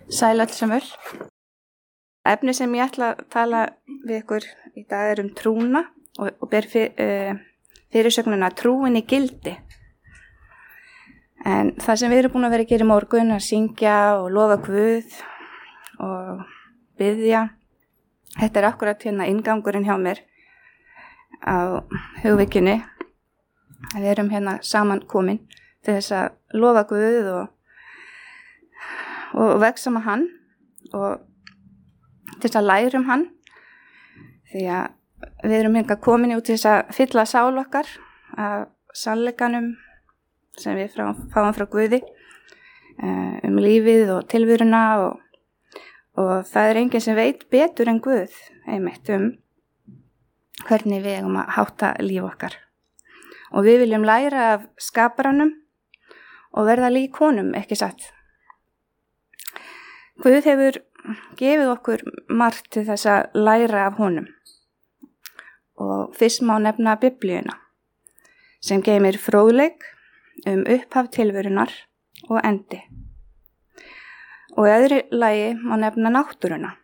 Sæl öllsömmul. Efni sem ég ætla að tala við ykkur í dag trúna og ber fyrirsögnuna trúin í gildi. En það sem við erum búin að vera að gera í morgun, að syngja og lofa Guð og biðja, þetta akkurat hérna inngangurinn hjá mér á hugvikinu. Við erum hérna saman komin til þess að lofa Guð og vexa með hann og til þess að læra hann, því að við erum hérna komin út til þess að fylla sál okkar af sannleikanum sem við fáum frá Guði lífið og tilveruna og það enginn sem veit betur en Guð einmitt hvernig við eigum að hátta líf okkar. Og við viljum læra af skaparanum og verða lík honum, ekki satt. Guð hefur gefið okkur margt til þess að læra af honum. Og fyrst má nefna Biblíuna, sem geymir fróðleik upphaf tilverunar og endi. Og í öðru lagi má nefna náttúruna,